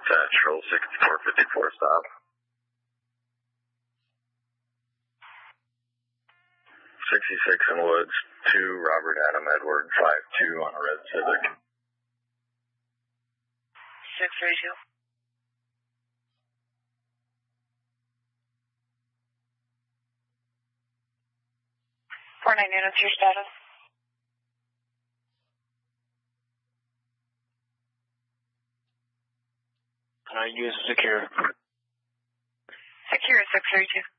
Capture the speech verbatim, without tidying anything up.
Central sixty-four fifty-four stop. sixty-six in Woods, two Robert Adam Edward, five two on a red Civic. six three two. four nine nine, what's your status? Uh, use secure. Secure six three two.